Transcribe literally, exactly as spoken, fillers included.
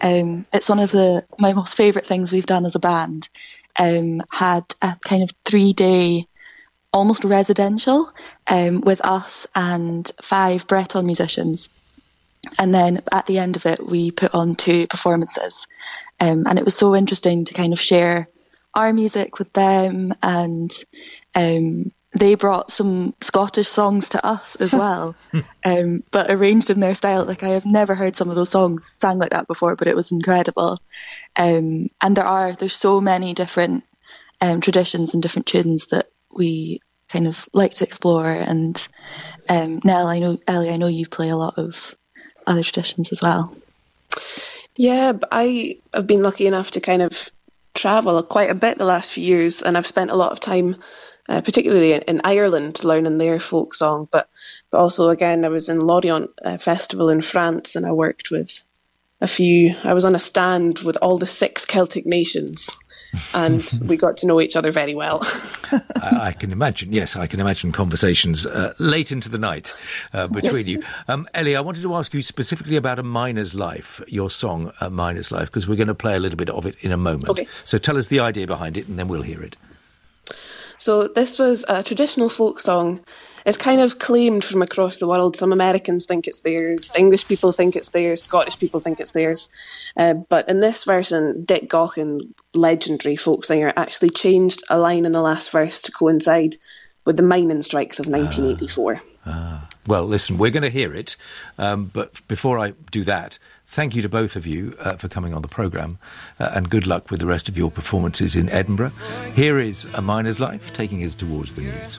Um, it's one of the my most favourite things we've done as a band. Um, had a kind of three-day, almost residential, um, with us and five Breton musicians. And then at the end of it, we put on two performances. Um, and it was so interesting to kind of share our music with them, and um, they brought some Scottish songs to us as well, um, but arranged in their style. Like, I have never heard some of those songs sang like that before, but it was incredible. Um, and there are, there's so many different um, traditions and different tunes that we kind of like to explore. And um, Nell, I know, Ellie, I know you play a lot of other traditions as well. Yeah, but I have been lucky enough to kind of travel quite a bit the last few years, and I've spent a lot of time Uh, particularly in, in Ireland, learning their folk song, but but also, again, I was in Lorient uh, Festival in France, and I worked with a few, I was on a stand with all the six Celtic nations, and we got to know each other very well. I, I can imagine, yes, I can imagine conversations uh, late into the night uh, between yes. you. Um, Ellie, I wanted to ask you specifically about A Miner's Life, your song, A Miner's Life, because we're going to play a little bit of it in a moment. Okay. So tell us the idea behind it, and then we'll hear it. So this was a traditional folk song. It's kind of claimed from across the world. Some Americans think it's theirs, English people think it's theirs, Scottish people think it's theirs. Uh, but in this version, Dick Gaughan, legendary folk singer, actually changed a line in the last verse to coincide with the mining strikes of nineteen eighty-four. Ah, ah. Well, listen, we're going to hear it. Um, but before I do that, thank you to both of you uh, for coming on the programme, uh, and good luck with the rest of your performances in Edinburgh. Here is A Miner's Life, taking us towards the news.